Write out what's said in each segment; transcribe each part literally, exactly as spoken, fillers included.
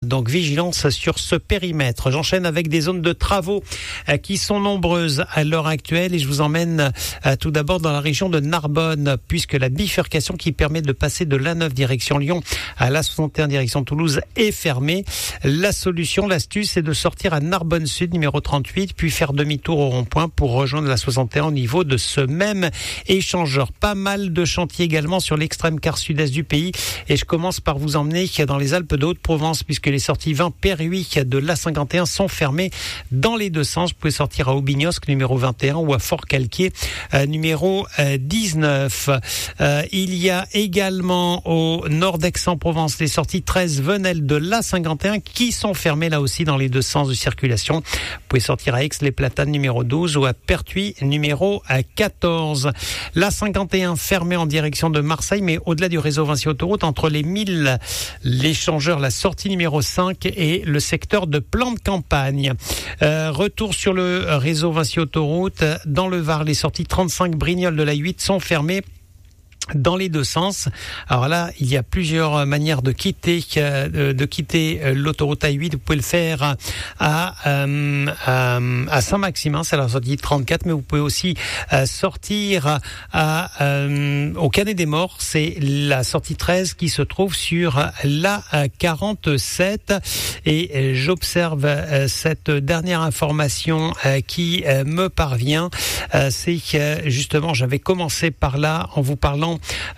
donc vigilance sur ce périmètre. J'enchaîne avec des zones de travaux euh, qui sont nombreuses à l'heure actuelle et je vous emmène euh, tout d'abord dans la région de Narbonne, puisque la bifurcation qui permet de passer de l'A neuf direction Lyon à l'A soixante et un direction Toulouse est fermée. La solution, l'astuce, c'est de sortir à Narbonne Sud, numéro trente-huit, puis faire demi-tour au rond-point pour rejoindre la soixante et un au niveau de ce même échangeur. Pas mal de chantiers également sur l'extrême quart sud-est du pays et je commence par vous emmener dans les Alpes de Haute-Provence, puisque les sorties vingt Peyruix de l'A cinquante et un sont fermées dans les deux sens. Vous pouvez sortir à Aubignosc, numéro vingt et un, ou à Fort-Calquier, euh, numéro euh, dix-neuf. Euh, il y a également au nord d'Aix-en-Provence les sorties treize Venelle de l'A cinquante et un qui sont fermées là aussi dans les deux sens de circulation. Vous pouvez sortir à Aix-les-Platanes, numéro douze, ou à Pertuis, numéro quatorze. L'A cinquante et un fermé en direction de Marseille, mais au-delà du réseau Vinci Autoroute, entre les mille l'échangeur, la sortie numéro cinq et le secteur de plan de campagne. Euh, retour sur le réseau Vinci Autoroute. Dans le Var, les sorties trente-cinq Brignoles de l'A huit sont fermées dans les deux sens. Alors là, il y a plusieurs manières de quitter euh, de quitter l'autoroute A huit. Vous pouvez le faire à euh, à, à Saint-Maximin, c'est la sortie trente-quatre, mais vous pouvez aussi euh, sortir à euh, au Canet des Morts, c'est la sortie treize qui se trouve sur l'A quarante-sept. Et j'observe euh, cette dernière information euh, qui euh, me parvient, euh, c'est que justement j'avais commencé par là en vous parlant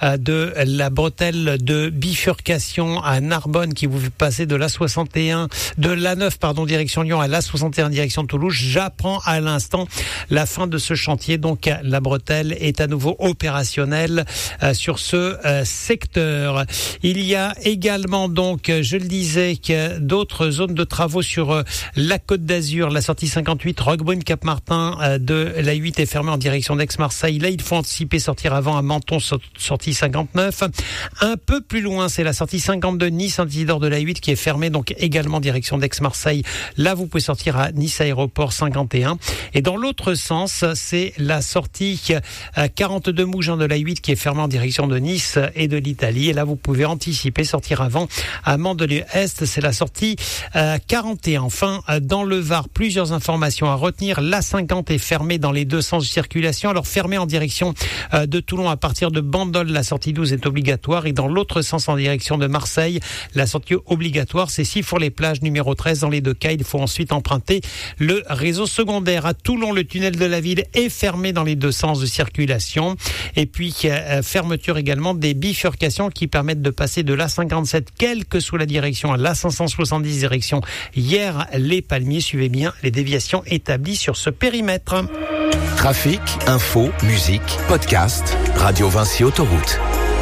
de la bretelle de bifurcation à Narbonne qui vous fait passer de l'A soixante et un, de l'A neuf pardon direction Lyon à l'A soixante et un direction Toulouse. J'apprends à l'instant la fin de ce chantier, donc la bretelle est à nouveau opérationnelle euh, sur ce euh, secteur. Il y a également donc, je le disais, que d'autres zones de travaux sur euh, la Côte d'Azur. La sortie cinquante-huit Roquebrune Cap Martin euh, de l'A huit est fermée en direction d'Aix-Marseille. Là, il faut anticiper, sortir avant à Menton, sortie cinquante-neuf. Un peu plus loin, c'est la sortie cinquante-deux Nice-Saint-Isidore de l'A huit qui est fermée, donc également direction d'Aix-Marseille. Là, vous pouvez sortir à Nice Aéroport cinquante et un. Et dans l'autre sens, c'est la sortie quarante-deux Mougins de l'A huit qui est fermée en direction de Nice et de l'Italie. Et là, vous pouvez anticiper, sortir avant à Mandelieu-Est. C'est la sortie quarante et un. Enfin, dans le Var, plusieurs informations à retenir. L'A cinquante est fermée dans les deux sens de circulation. Alors, fermée en direction de Toulon à partir de Bandol, la sortie douze est obligatoire, et dans l'autre sens en direction de Marseille, la sortie obligatoire, c'est Sifour-les-Plages, numéro treize. Dans les deux cas, il faut ensuite emprunter le réseau secondaire. À Toulon, le tunnel de la ville est fermé dans les deux sens de circulation. Et puis, euh, fermeture également des bifurcations qui permettent de passer de l'A cinquante-sept, quelle que soit la direction, à l'A cinq cent soixante-dix direction hier les Palmiers. Suivez bien les déviations établies sur ce périmètre. Trafic, info, musique, podcast, Radio Vinci Autoroute.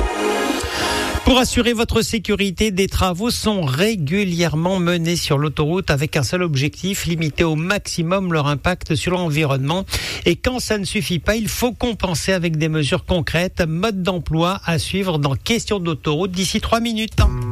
Pour assurer votre sécurité, des travaux sont régulièrement menés sur l'autoroute avec un seul objectif, limiter au maximum leur impact sur l'environnement. Et quand ça ne suffit pas, il faut compenser avec des mesures concrètes. Mode d'emploi à suivre dans Question d'autoroute d'ici trois minutes.